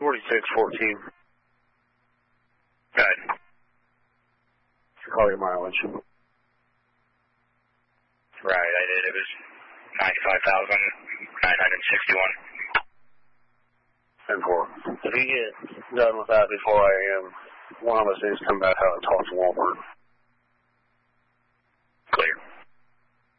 4614. Go ahead. Call your mileage. Right, I did. It was 95,961. 10-4. If you get done with that before I am, one of us needs to come back out and talk to Walmart. Clear.